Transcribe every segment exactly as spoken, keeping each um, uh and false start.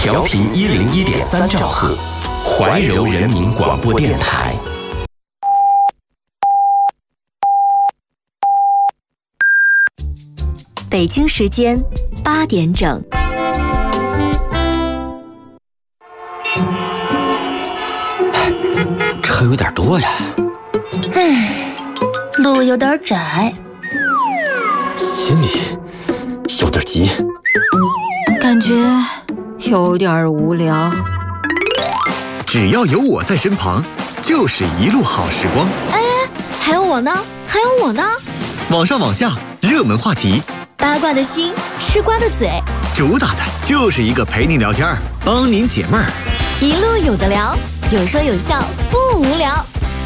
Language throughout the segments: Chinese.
调频一零一点三兆赫，怀柔人民广播电台。 北京时间八点整。 车有点多呀。 嗯，路有点窄， 心里有点急， 感觉有点无聊。 只要有我在身旁，就是一路好时光。 哎，还有我呢，还有我呢。 网上网下，热门话题， 八卦的心，吃瓜的嘴， 主打的就是一个陪您聊天，帮您解闷儿， 一路有的聊，有说有笑，不无聊。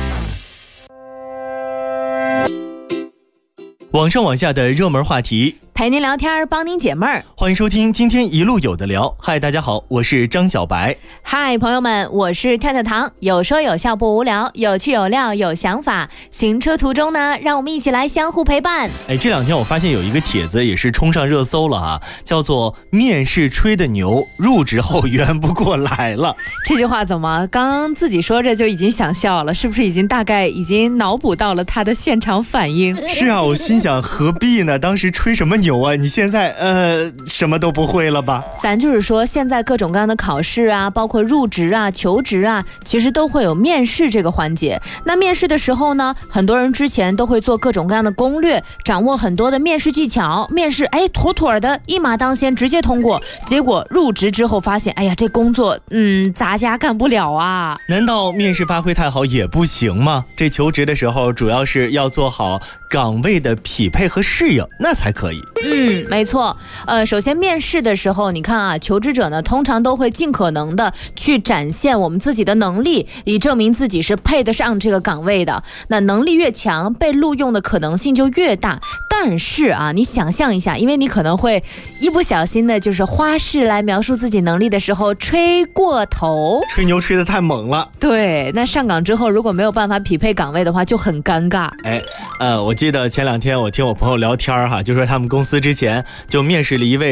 网上网下的热门话题， 陪您聊天，帮您解闷儿。 欢迎收听今天一路有的聊。嗨，大家好，我是张小白。 嗨，朋友们，我是跳跳糖，有说有笑不无聊，有趣有料有想法。行车途中呢，让我们一起来相互陪伴。 哎，这两天我发现有一个帖子也是冲上热搜了啊，叫做面试吹的牛，入职后圆不过来了。 这句话怎么刚刚自己说着就已经想笑了？是不是已经大概已经脑补到了他的现场反应？ 是啊，我心想何必呢？当时吹什么牛啊？你现在呃什么都不会了吧？ 咱就是说，现在各种各样的考试啊，包括入职啊、求职啊，其实都会有面试这个环节。那面试的时候呢，很多人之前都会做各种各样的攻略，掌握很多的面试技巧。面试哎妥妥的一马当先，直接通过。结果入职之后发现，哎呀，这工作嗯咱家干不了啊。 难道面试发挥太好也不行吗？这求职的时候主要是要做好岗位的匹配和适应，那才可以。 嗯，没错。呃，首先面试的时候，你看啊，求职者呢通常都会尽可能的去展现我们自己的能力，以证明自己是配得上这个岗位的。那能力越强，被录用的可能性就越大。但是啊，你想象一下，因为你可能会一不小心的，就是花式来描述自己能力的时候吹过头， 吹牛吹得太猛了。 对，那上岗之后如果没有办法匹配岗位的话，就很尴尬。 哎，呃，我记得前两天我听我朋友聊天哈，就说他们公司之前就面试了一位